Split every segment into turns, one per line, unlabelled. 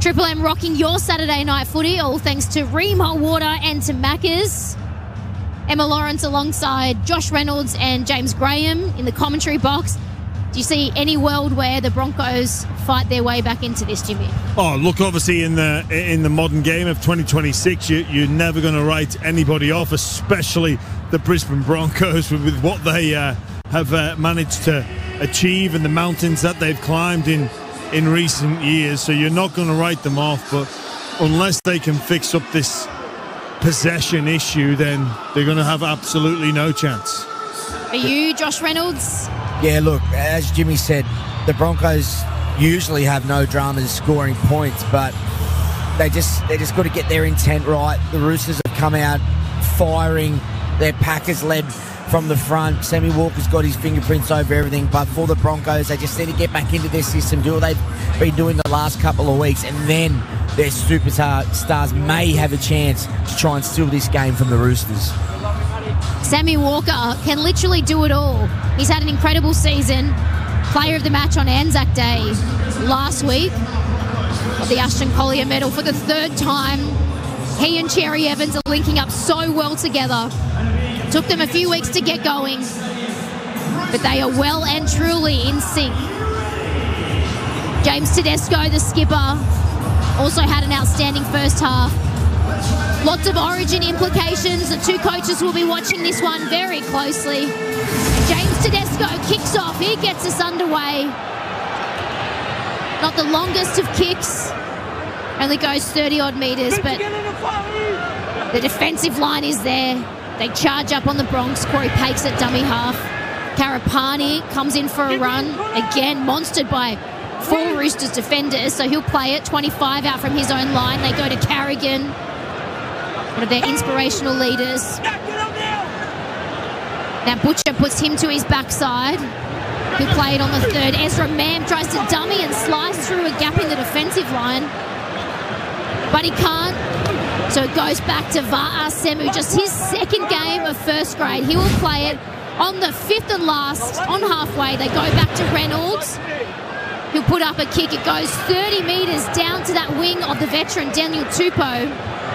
Triple M rocking your Saturday night footy, all thanks to Ream Hot Water and to Macca's. Emma Lawrence alongside Josh Reynolds and James Graham in the commentary box. Do you see any world where the Broncos fight their way back into this, Jimmy?
Oh, look, obviously in the modern game of 2026, you're never going to write anybody off, especially the Brisbane Broncos with what they have managed to achieve and the mountains that they've climbed in recent years. So you're not going to write them off, but unless they can fix up this possession issue, then they're going to have absolutely no chance.
Are you Josh Reynolds?
Yeah, look, as Jimmy said, the Broncos usually have no dramas scoring points, but they just got to get their intent right. The Roosters have come out firing. Their pack has led from the front. Sammy Walker's got his fingerprints over everything, but for the Broncos, they just need to get back into their system, do what they've been doing the last couple of weeks, and then their superstars may have a chance to try and steal this game from the Roosters.
Sammy Walker can literally do it all. He's had an incredible season. Player of the match on Anzac Day last week. Got the Ashton Collier medal for the third time. He and Cherry Evans are linking up so well together. Took them a few weeks to get going, but they are well and truly in sync. James Tedesco, the skipper, also had an outstanding first half. Lots of Origin implications. The two coaches will be watching this one very closely. James Tedesco kicks off. He gets us underway. Not the longest of kicks. Only goes 30-odd metres, but the defensive line is there. They charge up on the Bronx. Corey Pakes at dummy half. Karapani comes in for a run. Again, monstered by 4 Roosters defenders, so he'll play it. 25 out from his own line. They go to Carrigan, one of their inspirational leaders. Now Butcher puts him to his backside. He'll play it on the third. Ezra Mam tries to dummy and slice through a gap in the defensive line, but he can't. So it goes back to Va'a Semu, just his second game of first grade. He will play it on the 5th and last, on halfway. They go back to Reynolds, who'll put up a kick. It goes 30 metres down to that wing of the veteran Daniel Tupou.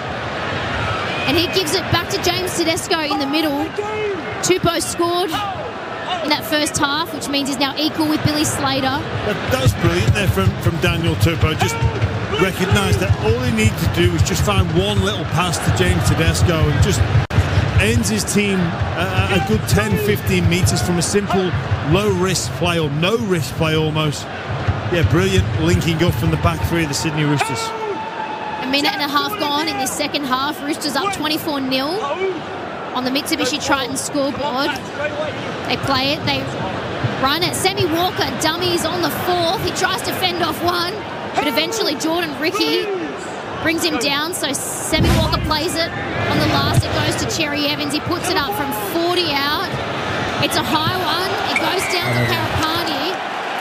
And he gives it back to James Tedesco in the middle. Tupou scored in that first half, which means he's now equal with Billy Slater.
That was brilliant there from Daniel Tupou. Just recognise that all he needs to do is just find one little pass to James Tedesco and just ends his team a good 10-15 metres from a simple low-risk play, or no-risk play almost. Yeah, brilliant linking up from the back three of the Sydney Roosters.
A minute and a half gone in this second half. Roosters up 24-0 on the Mitsubishi Triton scoreboard. They play it, they run it. Sammy Walker dummies on the 4th. He tries to fend off one, but eventually Jordan Ricky brings him down, so Sammy Walker plays it on the last. It goes to Cherry Evans. He puts it up from 40 out. It's a high one. It goes down to Karapani,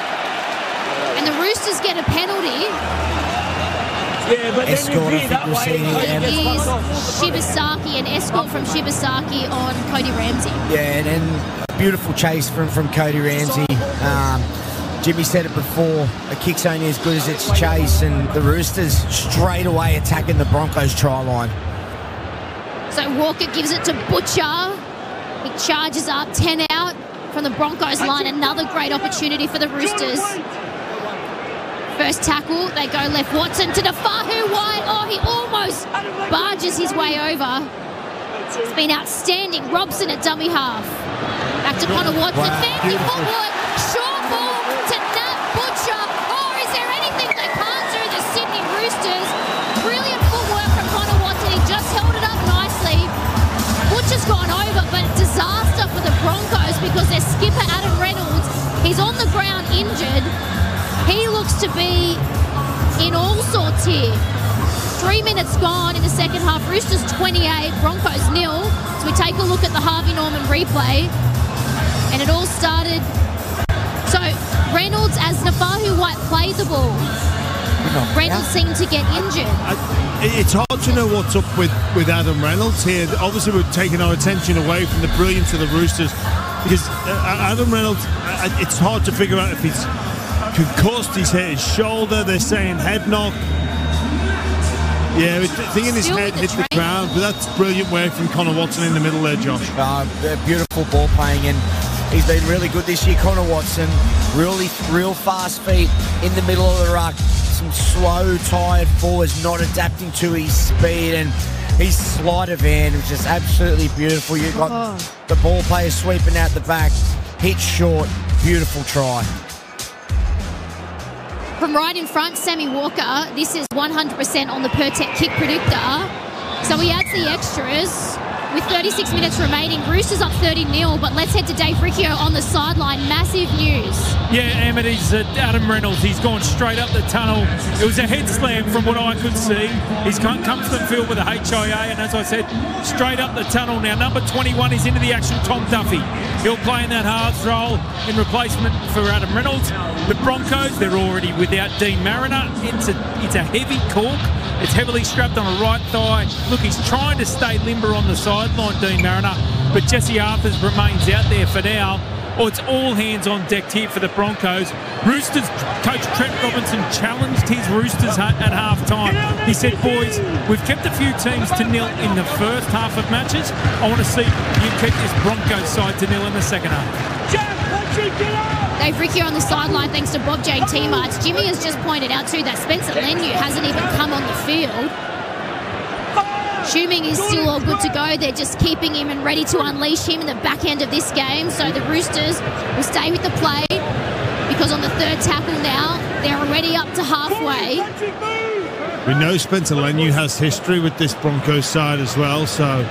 and the Roosters get a penalty.
Yeah, but escort, I think we're seeing
it is Shibasaki, an escort from Shibasaki on Cody Ramsey.
Yeah, and then a beautiful chase from Cody Ramsey. Jimmy said it before, a kick's only as good as its chase, and the Roosters straight away attacking the Broncos try line.
So Walker gives it to Butcher. He charges up, 10 out from the Broncos line. Another great opportunity for the Roosters. First tackle, they go left. Watson to Tafahu wide. Oh, he almost barges his way over. It's been outstanding. Robson at dummy half. Back to Connor Watson.
Wow,
Fancy
beautiful.
footwork. Short ball to Nat Butcher. Oh, is there anything they can't do, the Sydney Roosters? Brilliant footwork from Connor Watson. He just held it up nicely. Butcher's gone over, but disaster for the Broncos because their skipper, Adam Reynolds, he's on the ground injured. He looks to be in all sorts here. 3 minutes gone in the second half. Roosters 28, Broncos 0. So we take a look at the Harvey Norman replay. And it all started. So Reynolds, as Nafahu White played the ball, Reynolds seemed to get injured.
It's hard to know what's up with Adam Reynolds here. Obviously, we're taking our attention away from the brilliance of the Roosters because Adam Reynolds, it's hard to figure out if he's concussed, he's hit his shoulder, they're saying head knock. Yeah, thinking his
Still
head
with
hit the
train.
ground, but that's brilliant work from Connor Watson in the middle there, Josh.
Beautiful ball playing, and he's been really good this year. Connor Watson, real fast feet in the middle of the ruck. Some slow, tired forwards not adapting to his speed, and his sleight of hand was just absolutely beautiful. You've got the ball player sweeping out the back, hit short, beautiful try.
From right in front, Sammy Walker. This is 100% on the per-tech kick predictor. So he adds the extras. With 36 minutes remaining, Roosters up 30-0, but let's head to Dave Riccio on the sideline. Massive news.
Yeah, Emmett, he's Adam Reynolds. He's gone straight up the tunnel. It was a head slam from what I could see. He's come to the field with a HIA, and as I said, straight up the tunnel. Now, number 21 is into the action, Tom Duffy. He'll play in that halves role in replacement for Adam Reynolds. The Broncos, they're already without Dean Mariner. It's a heavy cork. It's heavily strapped on a right thigh. Look, he's trying to stay limber on the sideline, Dean Mariner, but Jesse Arthurs remains out there for now. Oh, it's all hands on deck here for the Broncos. Roosters coach Trent Robinson challenged his Roosters at half-time. He said, boys, we've kept a few teams to nil in the first half of matches. I want to see you keep this Broncos side to nil in the second half.
Dave Riccio on the sideline thanks to Bob J. T-Marts. Jimmy has just pointed out too that Spencer Leniu hasn't even come on the field. Assuming he's still all good to go, they're just keeping him and ready to unleash him in the back end of this game. So the Roosters will stay with the play because on the third tackle now, they're already up to halfway.
We know Spencer Leniu has history with this Broncos side as well, so...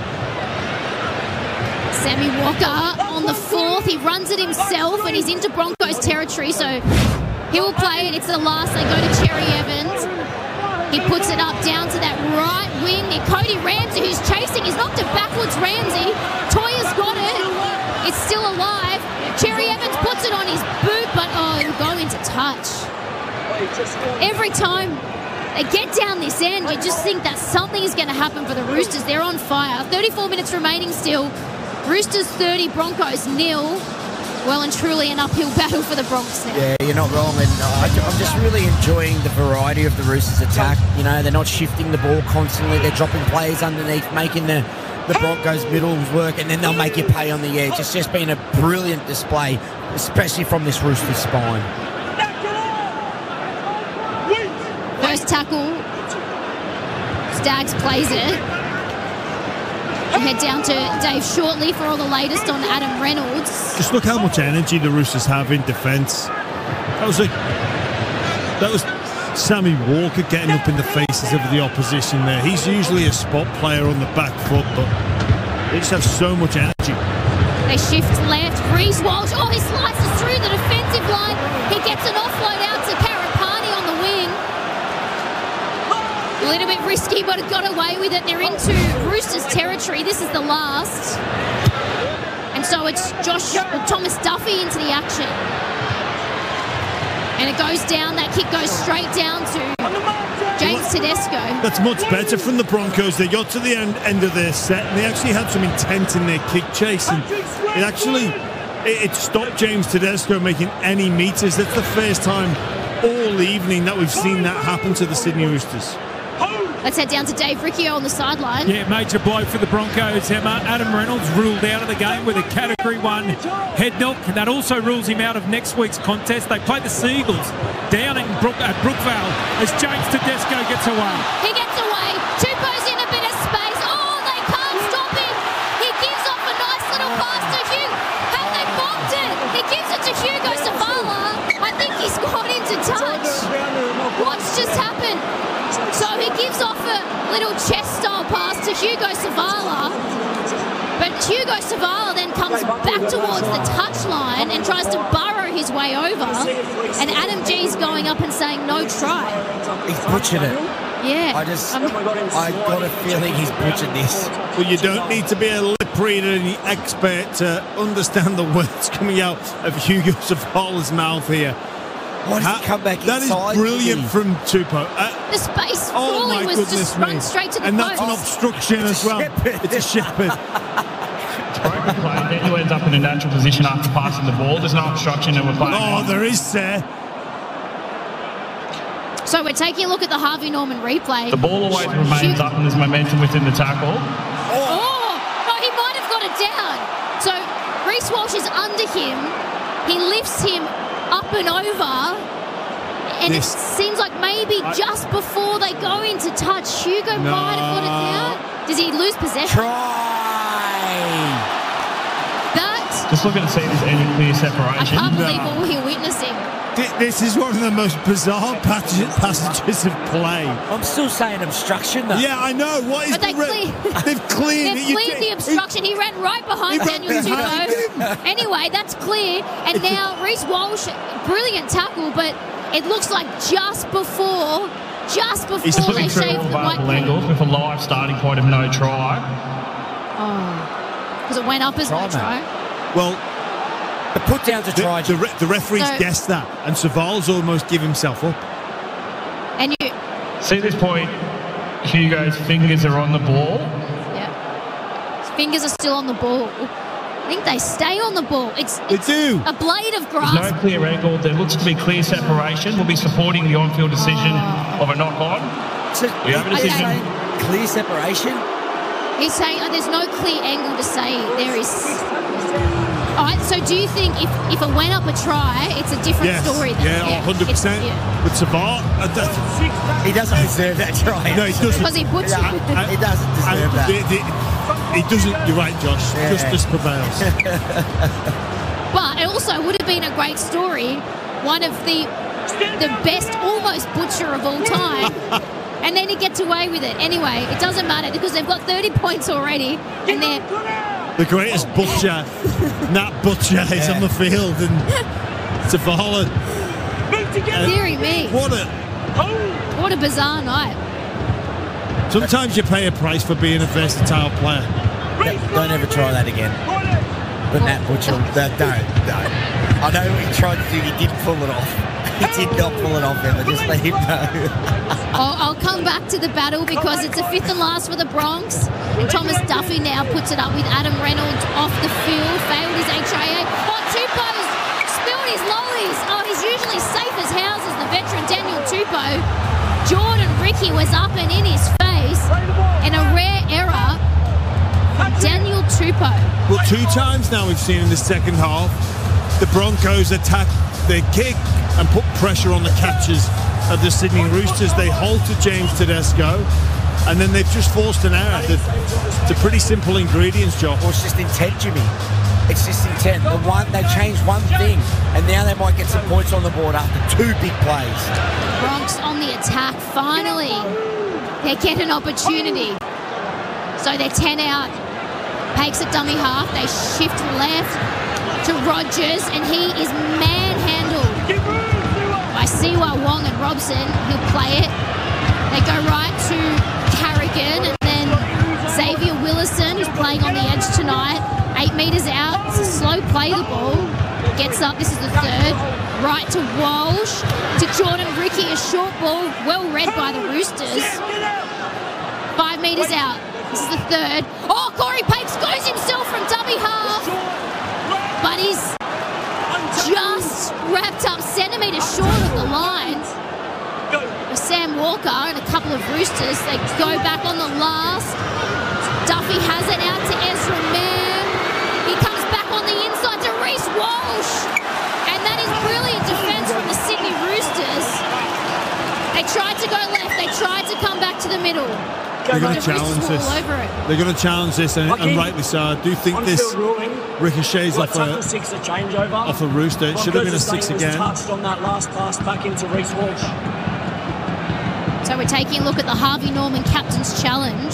Sammy Walker on the fourth. He runs it himself and he's into Broncos territory, so he will play it. It's the last. They go to Cherry Evans. He puts it up down to that right wing near Cody Ramsey, who's chasing. He's knocked it backwards, Ramsey. Toya's got it. It's still alive. Cherry Evans puts it on his boot, but it'll go into touch. Every time they get down this end, you just think that something is going to happen for the Roosters. They're on fire. 34 minutes remaining still. Roosters 30, Broncos 0. Well and truly an uphill battle for the Bronx now.
Yeah, you're not wrong, and I'm just really enjoying the variety of the Roosters' attack. You know, they're not shifting the ball constantly. They're dropping plays underneath, making the Broncos' middles work, and then they'll make you pay on the edge. It's just been a brilliant display, especially from this Roosters spine.
First tackle. Staggs plays it. We'll head down to Dave shortly for all the latest on Adam Reynolds.
Just look how much energy the Roosters have in defence. That was Sammy Walker getting up in the faces of the opposition there. He's usually a spot player on the back foot, but they just have so much energy.
They shift left. Reece Walsh. Oh, he slices through the defensive line. He gets an offload out to Karapani on the wing. A little bit risky, but it got away with it. They're into Roosters territory. This is the last. And so it's Thomas Duffy into the action. And it goes down. That kick goes straight down to James Tedesco.
That's much better from the Broncos. They got to the end of their set and they actually had some intent in their kick chase. And it stopped James Tedesco making any meters. That's the first time all evening that we've seen that happen to the Sydney Roosters.
Let's head down to Dave Riccio on the sideline.
Yeah, major blow for the Broncos, Emma. Adam Reynolds ruled out of the game with a Category 1 head knock. That also rules him out of next week's contest. They play the Seagulls down at Brookvale as James Tedesco gets away.
He gets away. Tupou's in a bit of space. Oh, they can't stop him. He gives off a nice little pass to Hugh. Have they bombed it? He gives it to Hugo Savala. I think he's got into touch. What's just happened? So he gives off a little chest-style pass to Hugo Savala, but Hugo Savala then comes back towards the touchline and tries to burrow his way over, and Adam G's going up and saying no try.
He's butchered it.
Yeah.
I got a feeling he's butchered this.
Well, you don't need to be a lip reader and the expert to understand the words coming out of Hugo Savala's mouth here.
Why does he come back
that
inside?
That is brilliant from Tupou.
The space
oh
fully was just run straight to the
and
post.
And that's an obstruction as well. It's a shepherd.
Broken play, then you end up in a natural position after passing the ball. There's no obstruction and we're playing.
Oh, there is, sir.
So we're taking a look at the Harvey Norman replay.
The ball always remains up and there's momentum within the tackle.
Oh, no, he might have got it down. So Reece Walsh is under him. He lifts him up and over. And it seems like maybe just before they go into touch, Hugo might have got it down. Does he lose possession?
Try.
Just looking to see if there's any clear separation.
I can't believe what we're witnessing.
This is one of the most bizarre passages of play.
I'm still saying obstruction, though.
Yeah, I know. What is
But they've cleared
the
obstruction. He ran right behind Daniel Tupou. Anyway, that's clear. And now Reece Walsh, brilliant tackle, but it looks like just before
He's just looking
they
through
shaved
all
the white
available angles with a live starting point of no try.
Because it went up as no try.
Well,
the put down's a try.
The referees guessed that, and Saval's almost give himself up.
And you
see at this point, Hugo's fingers are on the ball.
Yeah. His fingers are still on the ball. I think they stay on the ball.
They do.
A blade of grass.
There's no clear angle. There looks to be clear separation. We'll be supporting the on-field decision of a knock-on. We have a decision.
Clear separation?
He's saying there's no clear angle to say there is. All right, so do you think if it went up a try, it's a different story then?
Yeah, 100%. But Saval,
he doesn't deserve that try.
No, he doesn't.
Because he butchered.
He doesn't deserve that.
He doesn't. You're right, Josh.
Yeah.
Justice prevails.
But it also would have been a great story. One of the best almost butcher of all time. And then he gets away with it. Anyway, it doesn't matter because they've got 30 points already. And they're...
The greatest butcher, Nat Butcher, is on the field. And Savala.
Deary me. What a bizarre night.
Sometimes you pay a price for being a versatile player.
Don't ever try that again. But Nat Butcher, don't. I know what he tried to do. He didn't pull it off. He did not pull it off, Emma. Just let him know.
I'll come back to the battle because it's a fifth and last for the Bronx. And Thomas Duffy now puts it up with Adam Reynolds off the field. Failed his HIA. Tupou's spilled his lollies. He's usually safe as houses, the veteran Daniel Tupou. Jordan Ricky was up and in his face. And a rare error from Daniel Tupou.
Well, 2 times now we've seen in the second half the Broncos attack their kick and put pressure on the catches of the Sydney Roosters. They halted James Tedesco, and then they've just forced an error. It's a pretty simple ingredients, Josh.
Well, it's just intent, Jimmy. It's just intent. They changed one thing, and now they might get some points on the board after 2 big plays.
Bronx on the attack. Finally, they get an opportunity. So they're 10 out. Pakes at dummy half. They shift left to Rogers, and he is manhandled by Siwa Wong and Robson. He'll play it. They go right to Carrigan, and then Xavier Willison, who's playing on the edge tonight. 8 metres out. It's a slow play, the ball. Gets up. This is the third. Right to Walsh. To Jordan Ricky. A short ball. Well read by the Roosters. 5 metres out. This is the third. Corey Pakes goes himself from dummy half. But he's just wrapped up centimetres short of the line. Sam Walker and a couple of Roosters. They go back on the last. Duffy has it out to Ezra Mann. He comes back on the inside to Reece Walsh. And that is brilliant defence from the Sydney Roosters. They tried to go left. They tried to come back to the middle.
They're going to challenge this. They're going to challenge this, and rightly so. I do think this ricochets off a Rooster. It should have been a 6 again.
Touched on that last pass back into Reece Walsh.
So we're taking a look at the Harvey Norman Captain's Challenge.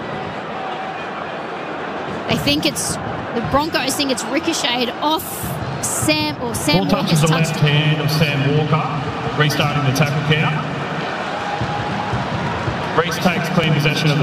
They think the Broncos think it's ricocheted off Sam Walker's
touches the left hand of Sam Walker, restarting the tackle count. Reece takes clean possession of the